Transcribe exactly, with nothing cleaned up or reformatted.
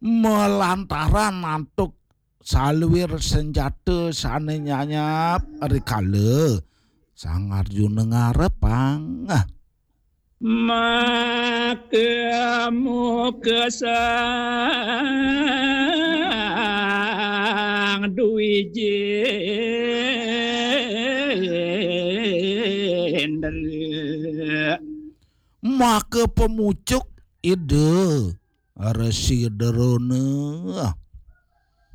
melantaran mantuk saluwir senjata sane nyanyap rikale Sang Arjuna ngarepang maka muka sang Dwijendra maka pemucuk ide Resi Derona